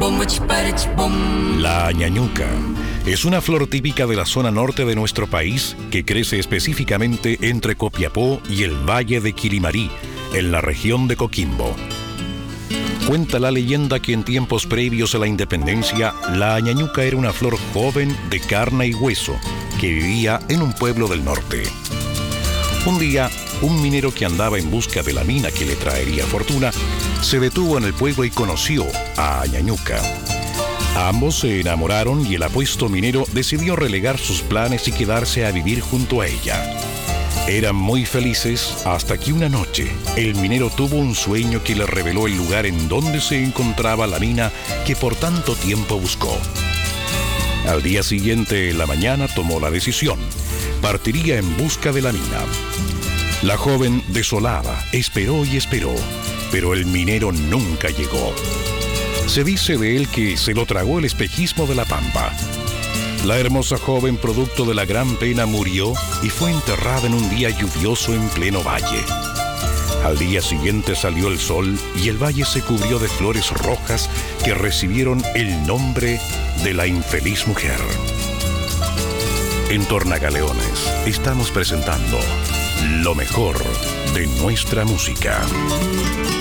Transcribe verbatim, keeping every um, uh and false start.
La ñañuca es una flor típica de la zona norte de nuestro país que crece específicamente entre Copiapó y el Valle de Quilimarí, en la región de Coquimbo. Cuenta la leyenda que en tiempos previos a la independencia, la ñañuca era una flor joven de carne y hueso que vivía en un pueblo del norte. Un día, un minero que andaba en busca de la mina que le traería fortuna, se detuvo en el pueblo y conoció a ñañuca. Ambos se enamoraron y el apuesto minero decidió relegar sus planes y quedarse a vivir junto a ella. Eran muy felices hasta que una noche el minero tuvo un sueño que le reveló el lugar en donde se encontraba la mina que por tanto tiempo buscó. Al día siguiente, en la mañana, tomó la decisión. Partiría en busca de la mina. La joven, desolada, esperó y esperó, pero el minero nunca llegó. Se dice de él que se lo tragó el espejismo de la pampa. La hermosa joven, producto de la gran pena, murió y fue enterrada en un día lluvioso en pleno valle. Al día siguiente salió el sol y el valle se cubrió de flores rojas que recibieron el nombre de la infeliz mujer. En Tornagaleones estamos presentando lo mejor de nuestra música.